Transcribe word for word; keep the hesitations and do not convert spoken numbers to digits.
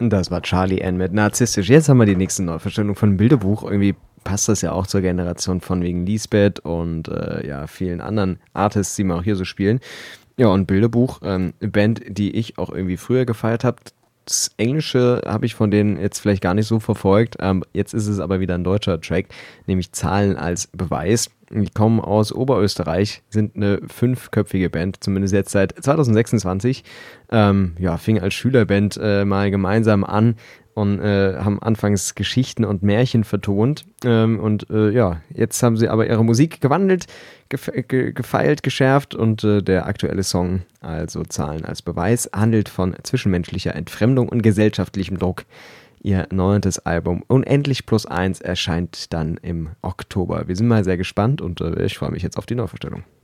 Das war Charlie Ann mit Narzisstisch. Jetzt haben wir die nächste Neuverstellung von Bilderbuch. Irgendwie passt das ja auch zur Generation von wegen Lisbeth und äh, ja, vielen anderen Artists, die wir auch hier so spielen. Ja, und Bilderbuch, ähm, eine Band, die ich auch irgendwie früher gefeiert habe. Das Englische habe ich von denen jetzt vielleicht gar nicht so verfolgt. Ähm, jetzt ist es aber wieder ein deutscher Track, nämlich Zahlen als Beweis. Die kommen aus Oberösterreich, sind eine fünfköpfige Band, zumindest jetzt seit zwanzig sechsundzwanzig. Ähm, ja, fing als Schülerband äh, mal gemeinsam an und äh, haben anfangs Geschichten und Märchen vertont. Ähm, und äh, ja, jetzt haben sie aber ihre Musik gewandelt, gef- ge- gefeilt, geschärft und äh, der aktuelle Song, also Zahlen als Beweis, handelt von zwischenmenschlicher Entfremdung und gesellschaftlichem Druck. Ihr neuntes Album Unendlich plus eins erscheint dann im Oktober. Wir sind mal sehr gespannt und äh, ich freue mich jetzt auf die Neuvorstellung.